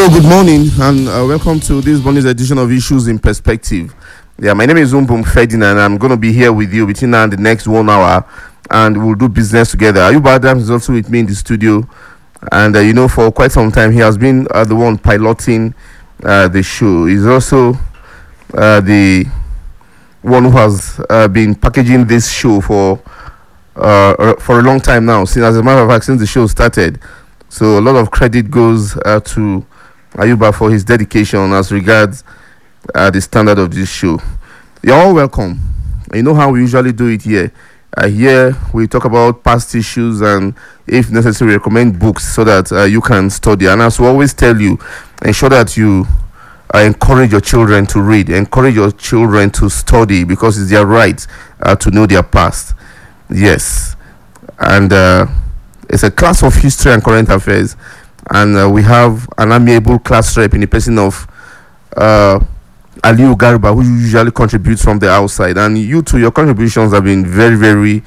Hello, good morning, and welcome to this morning's edition of Issues in Perspective. Yeah, my name is Umbum Ferdinand, and I'm going to be here with you between now and the next 1 hour, and we'll do business together. Ayuba Adams is also with me in the studio, and for quite some time he has been the one piloting the show. He's also the one who has been packaging this show for a long time now, as a matter of fact, since the show started. So a lot of credit goes to Ayuba for his dedication as regards the standard of this show. You're all welcome. You know how we usually do it here. Here we talk about past issues and, if necessary, recommend books so that you can study. And as we always tell you, ensure that you encourage your children to read, encourage your children to study, because it's their right to know their past. Yes. And it's a class of history and current affairs, and we have an amiable class rep in the person of Aliu Garba, who usually contributes from the outside. And you too, your contributions have been very, very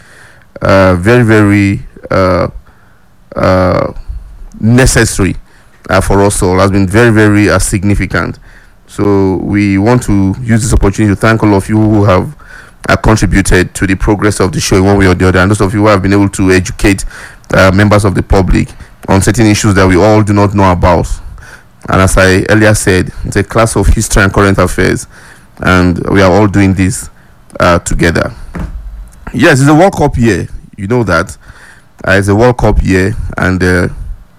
necessary for us all. Has been very, very significant. So we want to use this opportunity to thank all of you who have contributed to the progress of the show in one way or the other, and those of you who have been able to educate members of the public on certain issues that we all do not know about. And as I earlier said, it's a class of history and current affairs, and we are all doing this together. Yes, it's a World Cup year. You know that. It's a World Cup year, and the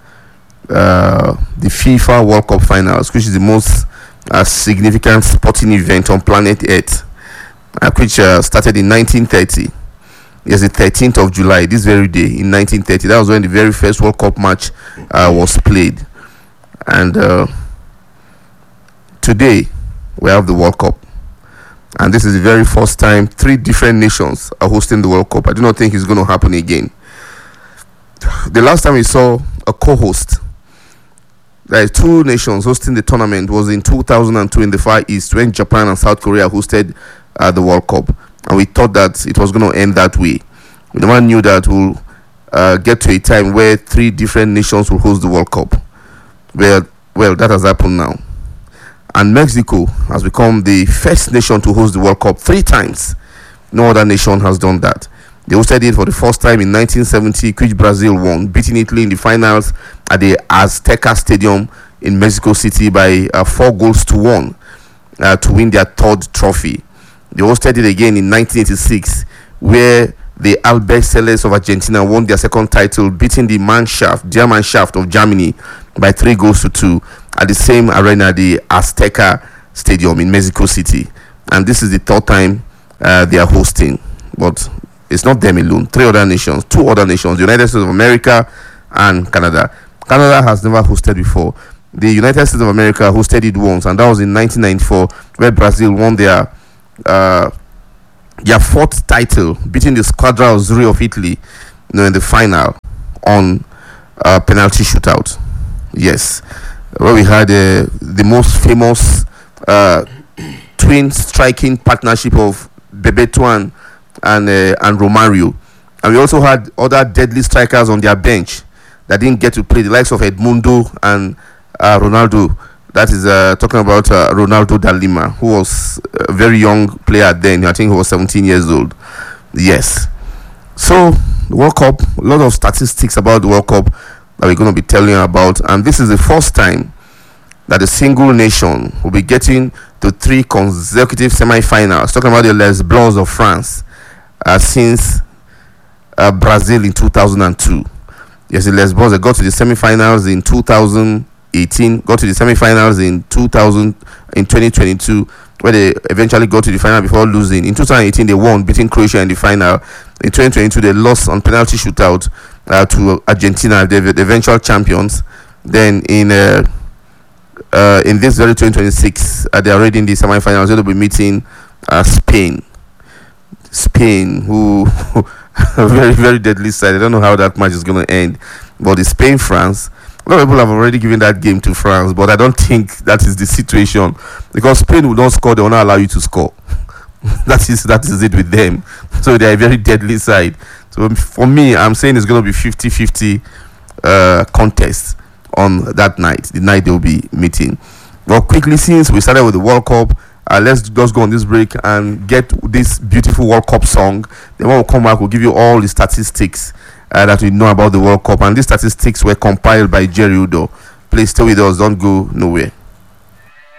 FIFA World Cup Finals, which is the most significant sporting event on planet Earth, which started in 1930. Yes, the 13th of July, this very day in 1930. That was when the very first World Cup match was played. And today, we have the World Cup. And this is the very first time 3 different nations are hosting the World Cup. I do not think it's going to happen again. The last time we saw a co-host, there are 2 nations hosting the tournament, was in 2002 in the Far East, when Japan and South Korea hosted the World Cup. And we thought that it was going to end that way. We never knew that we'll get to a time where 3 different nations will host the World Cup. Well, that has happened now. And Mexico has become the first nation to host the World Cup 3 times. No other nation has done that. They hosted it for the first time in 1970, which Brazil won, beating Italy in the finals at the Azteca Stadium in Mexico City by 4-1 to win their 3rd trophy. They hosted it again in 1986, where the Albiceleste of Argentina won their 2nd title, beating the German Mannschaft of Germany by 3-2 at the same arena, the Azteca Stadium in Mexico City. And this is the 3rd time they are hosting. But it's not them alone. 2 other nations, the United States of America and Canada. Canada has never hosted before. The United States of America hosted it once, and that was in 1994, where Brazil won their 4th title, beating the Squadra Azzurra of Italy, in the final on penalty shootout. Yes, where we had the most famous twin striking partnership of Bebeto and Romario, and we also had other deadly strikers on their bench that didn't get to play, the likes of Edmundo and Ronaldo. That is talking about Ronaldo da Lima, who was a very young player then. I think he was 17 years old. Yes. So, the World Cup, a lot of statistics about the World Cup that we're going to be telling you about. And this is the first time that a single nation will be getting to 3 consecutive semi-finals. Talking about the Les Bleus of France since Brazil in 2002. Yes, the Les Bleus, they got to the semi-finals in 2018, got to the semi-finals in 2022, where they eventually got to the final before losing. In 2018, they won, beating Croatia in the final. In 2022, they lost on penalty shootout to Argentina, the eventual champions. Then in this very 2026, they are already in the semi-finals. They'll be meeting Spain, who a very, very deadly side. I don't know how that match is going to end, but the Spain-France, a lot of people have already given that game to France, but I don't think that is the situation, because Spain will not score, they will not allow you to score. that is it with them. So they are a very deadly side. So for me, I'm saying it's going to be 50-50 contest on that night, the night they'll be meeting. Well, quickly, since we started with the World Cup, let's just go on this break and get this beautiful World Cup song. Then when we come back, we'll give you all the statistics that we know about the World Cup. And these statistics were compiled by Jerry Udo. Please stay with us, don't go nowhere.